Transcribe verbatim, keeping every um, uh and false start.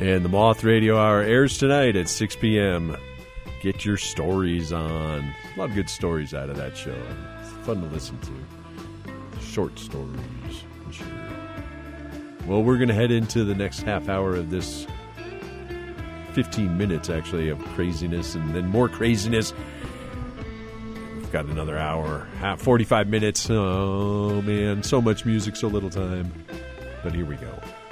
And the Moth Radio Hour airs tonight at six p.m. Get your stories on. A lot of good stories out of that show. It's fun to listen to. Short stories, I'm sure. Well, we're going to head into the next half hour of this fifteen minutes, actually, of craziness and then more craziness. We've got another hour, half, forty-five minutes. Oh, man, so much music, so little time. But here we go.